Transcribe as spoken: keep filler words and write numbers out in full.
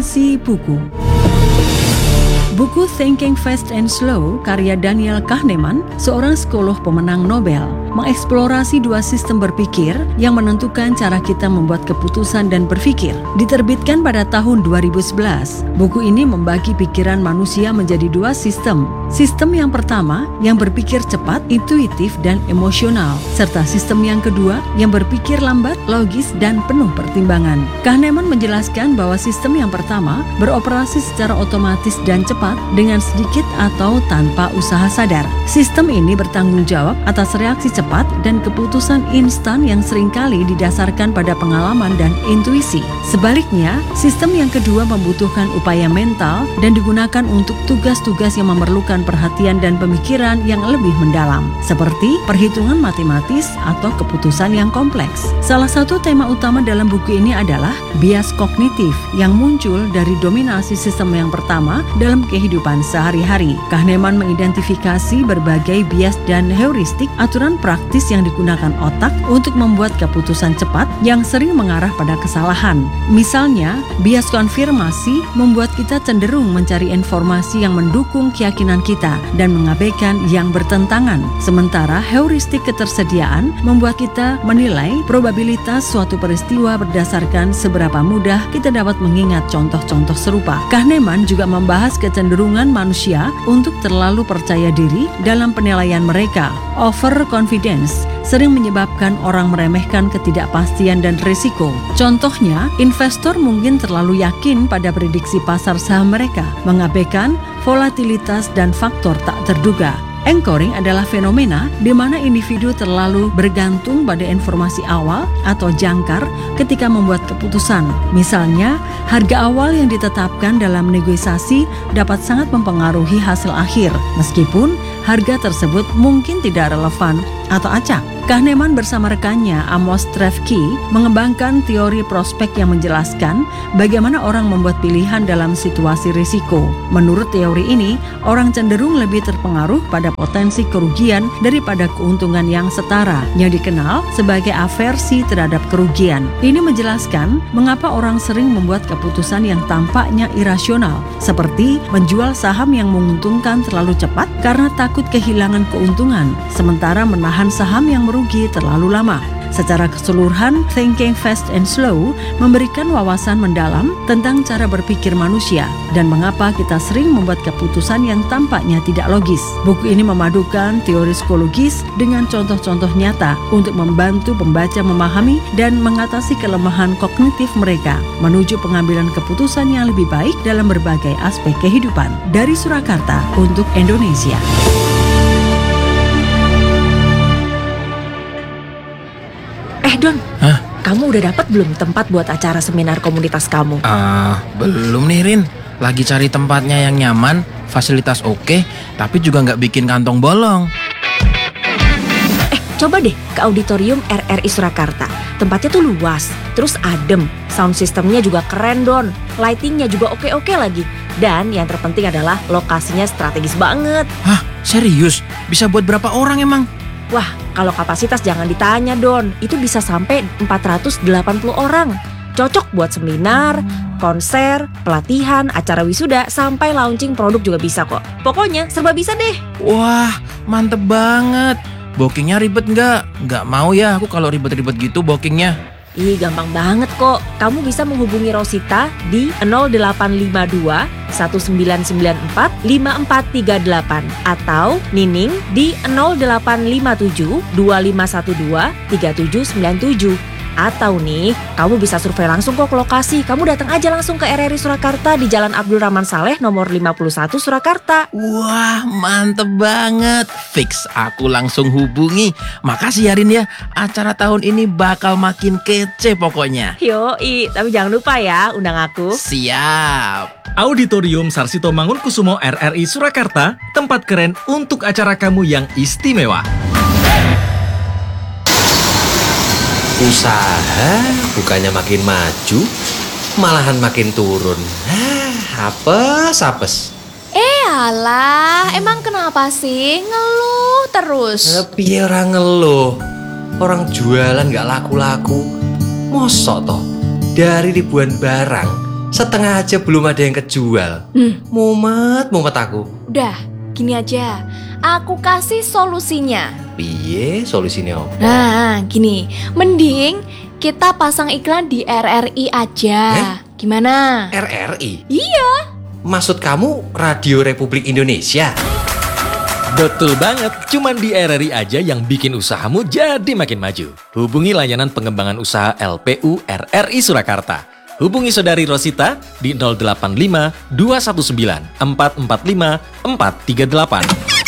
Resensi buku. Buku Thinking Fast and Slow karya Daniel Kahneman, seorang psikolog pemenang Nobel, mengeksplorasi dua sistem berpikir yang menentukan cara kita membuat keputusan dan berpikir. Diterbitkan pada tahun dua ribu sebelas, buku ini membagi pikiran manusia menjadi dua sistem. Sistem yang pertama yang berpikir cepat, intuitif, dan emosional, serta sistem yang kedua yang berpikir lambat, logis, dan penuh pertimbangan. Kahneman menjelaskan bahwa sistem yang pertama beroperasi secara otomatis dan cepat dengan sedikit atau tanpa usaha sadar. Sistem ini bertanggung jawab atas reaksi cepat dan keputusan instan yang seringkali didasarkan pada pengalaman dan intuisi. Sebaliknya, sistem yang kedua membutuhkan upaya mental dan digunakan untuk tugas-tugas yang memerlukan perhatian dan pemikiran yang lebih mendalam, seperti perhitungan matematis atau keputusan yang kompleks. Salah satu tema utama dalam buku ini adalah bias kognitif yang muncul dari dominasi sistem yang pertama dalam kehidupan sehari-hari. Kahneman mengidentifikasi berbagai bias dan heuristik, aturan praktis yang digunakan otak untuk membuat keputusan cepat yang sering mengarah pada kesalahan. Misalnya, bias konfirmasi membuat kita cenderung mencari informasi yang mendukung keyakinan kita dan mengabaikan yang bertentangan. Sementara heuristik ketersediaan membuat kita menilai probabilitas suatu peristiwa berdasarkan seberapa mudah kita dapat mengingat contoh-contoh serupa. Kahneman juga membahas kecenderungan manusia untuk terlalu percaya diri dalam penilaian mereka. Overconfidence sering menyebabkan orang meremehkan ketidakpastian dan risiko. Contohnya, investor mungkin terlalu yakin pada prediksi pasar saham mereka, mengabaikan volatilitas dan faktor tak terduga. Anchoring adalah fenomena di mana individu terlalu bergantung pada informasi awal atau jangkar ketika membuat keputusan. Misalnya, harga awal yang ditetapkan dalam negosiasi dapat sangat mempengaruhi hasil akhir, meskipun harga tersebut mungkin tidak relevan atau acak. Kahneman bersama rekannya Amos Tversky mengembangkan teori prospek yang menjelaskan bagaimana orang membuat pilihan dalam situasi risiko. Menurut teori ini, orang cenderung lebih terpengaruh pada potensi kerugian daripada keuntungan yang setara, yang dikenal sebagai aversi terhadap kerugian. Ini menjelaskan mengapa orang sering membuat keputusan yang tampaknya irasional, seperti menjual saham yang menguntungkan terlalu cepat karena takut kehilangan keuntungan, sementara menahan saham yang merugi terlalu lama. Secara keseluruhan, Thinking Fast and Slow memberikan wawasan mendalam tentang cara berpikir manusia dan mengapa kita sering membuat keputusan yang tampaknya tidak logis. Buku ini memadukan teori psikologis dengan contoh-contoh nyata untuk membantu pembaca memahami dan mengatasi kelemahan kognitif mereka menuju pengambilan keputusan yang lebih baik dalam berbagai aspek kehidupan. Dari Surakarta untuk Indonesia. Eh Don, Hah? kamu udah dapat belum tempat buat acara seminar komunitas kamu? Ah, belum nih Rin. Lagi cari tempatnya yang nyaman, fasilitas oke, tapi juga nggak bikin kantong bolong. Eh, coba deh ke auditorium R R I Surakarta. Tempatnya tuh luas, terus adem, sound systemnya juga keren Don, lightingnya juga oke-oke lagi. Dan yang terpenting adalah lokasinya strategis banget. Hah, serius? Bisa buat berapa orang emang? Wah, kalau kapasitas jangan ditanya Don, itu bisa sampai empat ratus delapan puluh orang. Cocok buat seminar, konser, pelatihan, acara wisuda, sampai launching produk juga bisa kok. Pokoknya serba bisa deh. Wah, mantep banget. Bookingnya ribet nggak? Nggak mau ya aku kalau ribet-ribet gitu bookingnya. Ih, gampang banget kok. Kamu bisa menghubungi Rosita di nol delapan lima dua satu sembilan sembilan empat lima empat tiga delapan atau Nining di nol delapan lima tujuh dua lima satu dua tiga tujuh sembilan tujuh. Atau nih, kamu bisa survei langsung kok ke lokasi. Kamu datang aja langsung ke R R I Surakarta di Jalan Abdul Rahman Saleh nomor lima puluh satu Surakarta. Wah, mantep banget. Fix, aku langsung hubungi. Makasih ya Rin ya. Acara tahun ini bakal makin kece pokoknya. Yoi, tapi jangan lupa ya undang aku. Siap. Auditorium Sarsito Mangunkusumo R R I Surakarta, tempat keren untuk acara kamu yang istimewa. Usaha bukannya makin maju, malahan makin turun. Hah, apes-apes. Eh alah, emang kenapa sih ngeluh terus? Eh, piye orang ngeluh? Orang jualan gak laku-laku. Mosok toh, dari ribuan barang Setengah aja belum ada yang kejual. Hmm. Mumet, mumet aku. Udah, gini aja. Aku kasih solusinya. Piye solusinya apa? Nah, gini. Mending kita pasang iklan di R R I aja. Eh? Gimana? R R I? Iya. Maksud kamu Radio Republik Indonesia? Betul banget, cuman di R R I aja yang bikin usahamu jadi makin maju. Hubungi layanan pengembangan usaha L P U R R I Surakarta. Hubungi saudari Rosita di nol delapan lima dua satu sembilan empat empat lima empat tiga delapan.